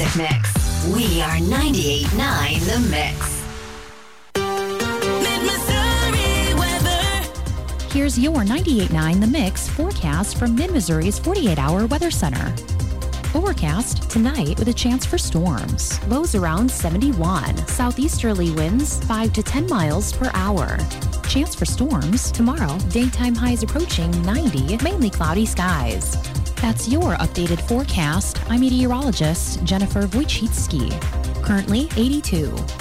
music mix. We are 98.9 The Mix. Mid-Missouri weather. Here's your 98.9 The Mix forecast from Mid-Missouri's 48-hour weather center. Overcast tonight with a chance for storms. Lows around 71. Southeasterly winds 5 to 10 miles per hour. Chance for storms tomorrow. Daytime highs approaching 90. Mainly cloudy skies. That's your updated forecast. I'm meteorologist Jennifer Wojcicki. Currently 82.